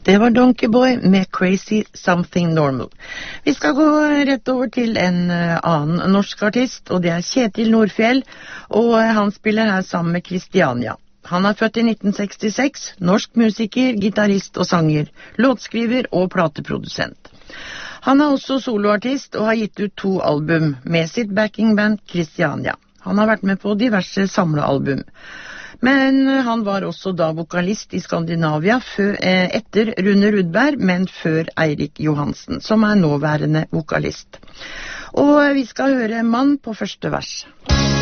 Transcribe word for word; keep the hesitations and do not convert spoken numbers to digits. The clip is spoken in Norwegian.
Det var Donkey Boy med Crazy Something Normal. Vi skal gå rett over til en annen norsk artist, og det er Kjetil Nordfjell, og han spiller her sammen med Christiania. Han er født i nitten sekstiseks, norsk musiker, gitarist og sanger, låtskriver og plateprodusent. Han er også soloartist og har gitt ut to album med sitt backingband Christiania. Han har vært med på diverse samlealbum. Men han var også da vokalist i Skandinavia før, eh, etter Rune Rudberg, men før Eirik Johansen, som er nåværende vokalist. Og vi skal høre Mann på første vers.